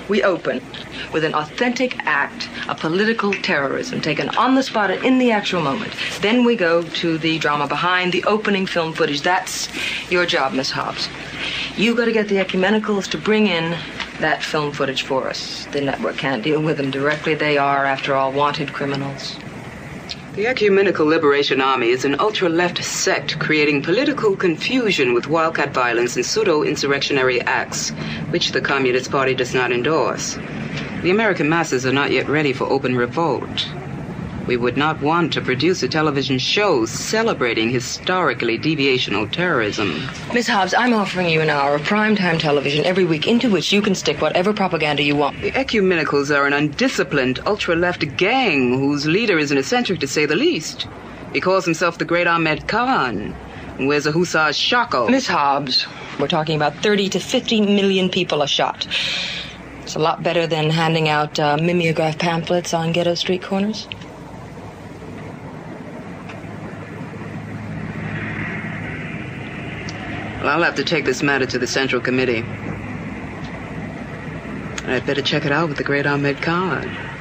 We open with an authentic act of political terrorism taken on the spot and in the actual moment. Then we go to the drama behind the opening film footage. That's your job, Miss Hobbs. You got to get the ecumenicals to bring in that film footage for us. The network can't deal with them directly. They are, after all, wanted criminals. The Ecumenical Liberation Army is an ultra-left sect creating political confusion with wildcat violence and pseudo-insurrectionary acts, which the Communist Party does not endorse. The American masses are not yet ready for open revolt. We would not want to produce a television show celebrating historically deviational terrorism. Miss Hobbs, I'm offering you an hour of primetime television every week into which you can stick whatever propaganda you want. The Ecumenicals are an undisciplined, ultra-left gang whose leader is an eccentric, to say the least. He calls himself the Great Ahmed Khan and wears a hussar's shako. Miss Hobbs, we're talking about 30 to 50 million people a shot. It's a lot better than handing out mimeograph pamphlets on ghetto street corners. Well, I'll have to take this matter to the Central Committee. I'd better check it out with the Great Ahmed Khan.